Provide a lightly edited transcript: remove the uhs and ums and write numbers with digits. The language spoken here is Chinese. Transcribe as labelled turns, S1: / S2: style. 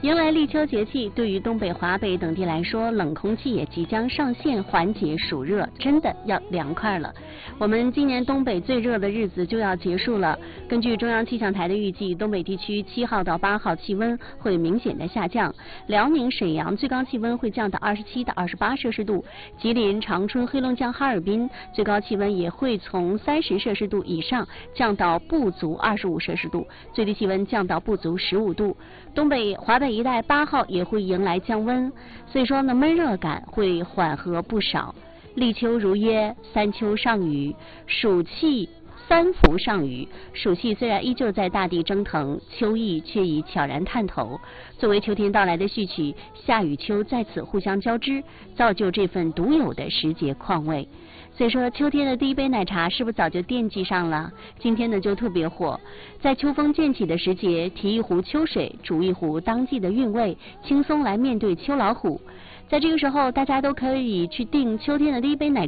S1: 迎来立秋节气，对于东北、华北等地来说，冷空气也即将上线，缓解暑热，真的要凉快了。我们今年东北最热的日子就要结束了。根据中央气象台的预计，东北地区7号到8号气温会明显的下降，辽宁、沈阳最高气温会降到27到28摄氏度，吉林、长春、黑龙江、哈尔滨最高气温也会从30摄氏度以上降到不足25摄氏度，最低气温降到不足15度。东北、华北一带8号也会迎来降温，所以说呢，闷热感会缓和不少。立秋如约，三秋上雨，暑气三伏上雨。暑气虽然依旧在大地蒸腾，秋意却已悄然探头。作为秋天到来的序曲，夏与秋在此互相交织，造就这份独有的时节况味。所以说，秋天的第一杯奶茶是不是早就惦记上了？今天呢就特别火，在秋风渐起的时节，提一壶秋水，煮一壶当季的韵味，轻松来面对秋老虎。在这个时候，大家都可以去订秋天的第一杯奶茶。